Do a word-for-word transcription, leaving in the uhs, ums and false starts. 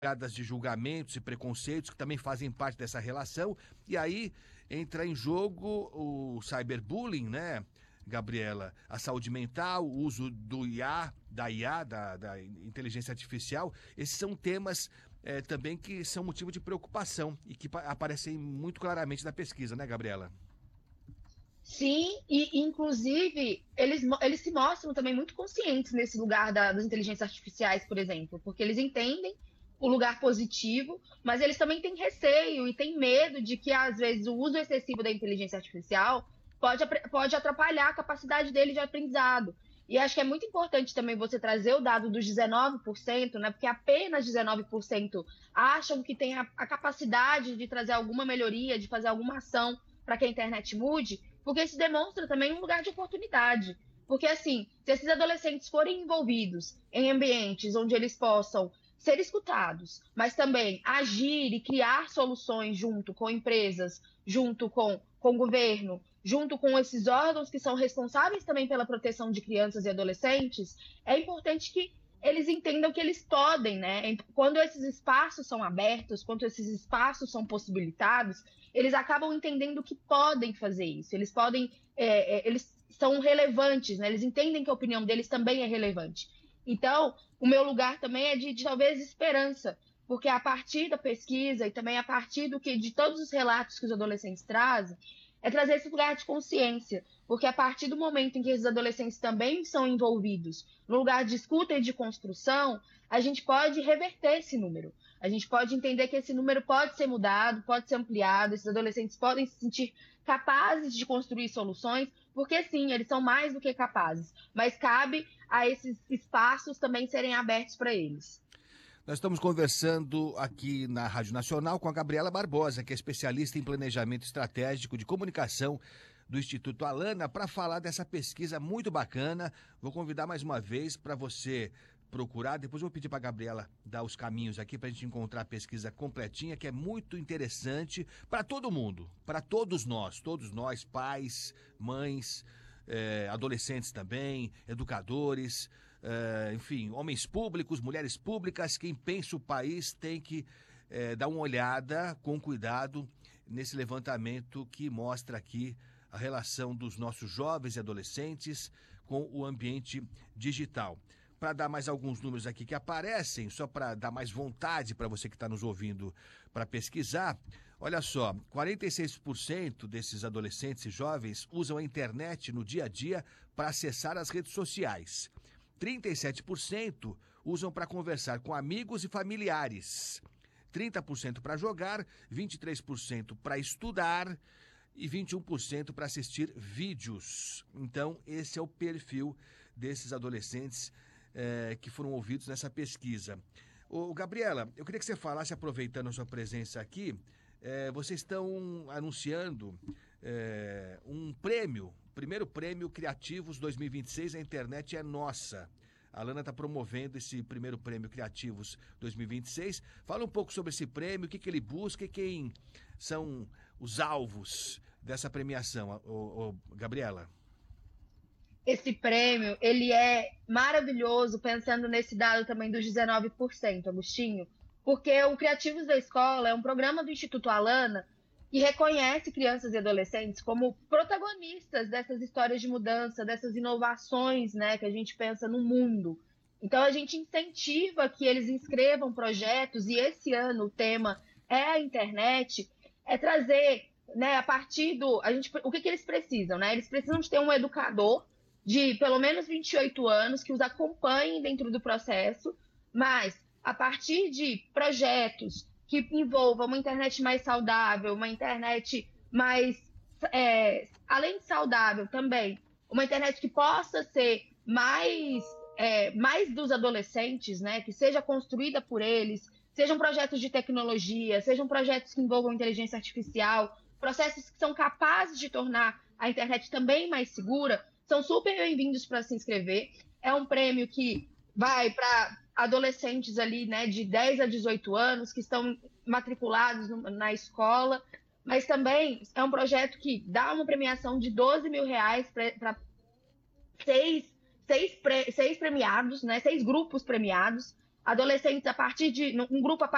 de julgamentos e preconceitos que também fazem parte dessa relação, e aí entra em jogo o cyberbullying, né, Gabriela? A saúde mental, o uso do I A, da I A, da, da inteligência artificial, esses são temas é, também que são motivo de preocupação e que aparecem muito claramente na pesquisa, né, Gabriela? Sim, e inclusive eles, eles se mostram também muito conscientes nesse lugar da, das inteligências artificiais, por exemplo, porque eles entendem o lugar positivo, mas eles também têm receio e têm medo de que, às vezes, o uso excessivo da inteligência artificial pode, pode atrapalhar a capacidade dele de aprendizado. E acho que é muito importante também você trazer o dado dos dezenove por cento, né? Porque apenas dezenove por cento acham que tem a, a capacidade de trazer alguma melhoria, de fazer alguma ação para que a internet mude, porque isso demonstra também um lugar de oportunidade. Porque, assim, se esses adolescentes forem envolvidos em ambientes onde eles possam ser escutados, mas também agir e criar soluções junto com empresas, junto com, com o governo, junto com esses órgãos que são responsáveis também pela proteção de crianças e adolescentes, é importante que eles entendam que eles podem, né? Quando esses espaços são abertos, quando esses espaços são possibilitados, eles acabam entendendo que podem fazer isso. Eles podem, é, é, eles são relevantes, né? Eles entendem que a opinião deles também é relevante. Então, o meu lugar também é de, de talvez esperança, porque a partir da pesquisa e também a partir do que de todos os relatos que os adolescentes trazem, é trazer esse lugar de consciência, porque a partir do momento em que esses adolescentes também são envolvidos no lugar de escuta e de construção, a gente pode reverter esse número. A gente pode entender que esse número pode ser mudado, pode ser ampliado, esses adolescentes podem se sentir capazes de construir soluções, porque sim, eles são mais do que capazes, mas cabe a esses espaços também serem abertos para eles. Nós estamos conversando aqui na Rádio Nacional com a Gabriela Barbosa, que é especialista em planejamento estratégico de comunicação do Instituto Alana, para falar dessa pesquisa muito bacana. Vou convidar mais uma vez para você procurar, depois eu vou pedir para a Gabriela dar os caminhos aqui para a gente encontrar a pesquisa completinha, que é muito interessante para todo mundo, para todos nós, todos nós, pais, mães, eh, adolescentes também, educadores, Uh, enfim, homens públicos, mulheres públicas, quem pensa o país tem que uh, dar uma olhada com cuidado nesse levantamento que mostra aqui a relação dos nossos jovens e adolescentes com o ambiente digital. Para dar mais alguns números aqui que aparecem, só para dar mais vontade para você que está nos ouvindo para pesquisar, olha só, quarenta e seis por cento desses adolescentes e jovens usam a internet no dia a dia para acessar as redes sociais. trinta e sete por cento usam para conversar com amigos e familiares, trinta por cento para jogar, vinte e três por cento para estudar e vinte e um por cento para assistir vídeos. Então, esse é o perfil desses adolescentes eh, que foram ouvidos nessa pesquisa. Ô, Gabriela, eu queria que você falasse, aproveitando a sua presença aqui, eh, vocês estão anunciando eh, um prêmio, primeiro prêmio Criativos dois mil e vinte e seis, a internet é nossa. A Alana está promovendo esse primeiro prêmio Criativos dois mil e vinte e seis. Fala um pouco sobre esse prêmio, o que, que ele busca e quem são os alvos dessa premiação, ô, ô, Gabriela. Esse prêmio, ele é maravilhoso, pensando nesse dado também dos dezenove por cento, Agostinho, porque o Criativos da Escola é um programa do Instituto Alana que reconhece crianças e adolescentes como protagonistas dessas histórias de mudança, dessas inovações, né, que a gente pensa no mundo. Então, a gente incentiva que eles inscrevam projetos, e esse ano o tema é a internet, é trazer, né, a partir do... A gente, o que, que eles precisam? Né? Eles precisam de ter um educador de pelo menos vinte e oito anos que os acompanhe dentro do processo, mas a partir de projetos que envolva uma internet mais saudável, uma internet mais, é, além de saudável também, uma internet que possa ser mais, é, mais dos adolescentes, né, que seja construída por eles, sejam projetos de tecnologia, sejam projetos que envolvam inteligência artificial, processos que são capazes de tornar a internet também mais segura, são super bem-vindos para se inscrever. É um prêmio que vai para adolescentes ali, né, de dez a dezoito anos, que estão matriculados no, na escola, mas também é um projeto que dá uma premiação de doze mil reais para seis, seis, pre, seis premiados, né, seis grupos premiados, adolescentes a partir de, um grupo a